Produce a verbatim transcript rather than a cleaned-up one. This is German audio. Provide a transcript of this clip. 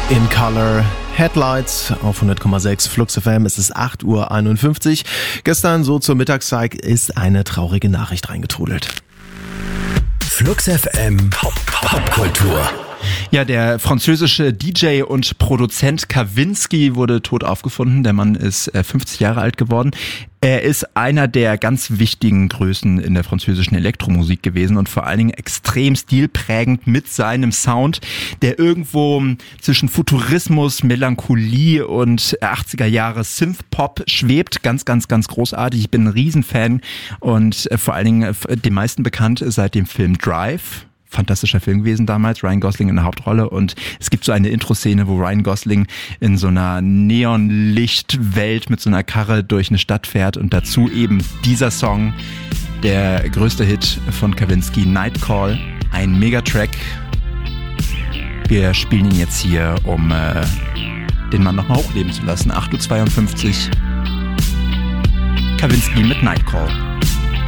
In Color Headlights auf hundert Komma sechs Flux F M. Es ist acht Uhr einundfünfzig. Gestern, so zur Mittagszeit, ist eine traurige Nachricht reingetrudelt. Flux F M Popkultur. Ja, der französische D J und Produzent Kavinsky wurde tot aufgefunden. Der Mann ist fünfzig Jahre alt geworden. Er ist einer der ganz wichtigen Größen in der französischen Elektromusik gewesen und vor allen Dingen extrem stilprägend mit seinem Sound, der irgendwo zwischen Futurismus, Melancholie und achtziger Jahre Synthpop schwebt. Ganz, ganz, ganz großartig. Ich bin ein Riesenfan und vor allen Dingen den meisten bekannt seit dem Film Drive. Fantastischer Film gewesen damals, Ryan Gosling in der Hauptrolle, und es gibt so eine Intro-Szene, wo Ryan Gosling in so einer Neonlichtwelt mit so einer Karre durch eine Stadt fährt und dazu eben dieser Song, der größte Hit von Kavinsky, Nightcall, ein Megatrack. Wir spielen ihn jetzt hier, um äh, den Mann nochmal hochleben zu lassen. acht Uhr zweiundfünfzig, Kavinsky mit Nightcall.